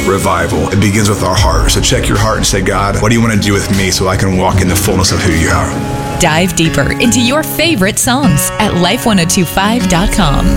revival. It begins with our heart. So check your heart and say, God, what do you want to do with me so I can walk in the fullness of who you are? Dive deeper into your favorite songs at life1025.com.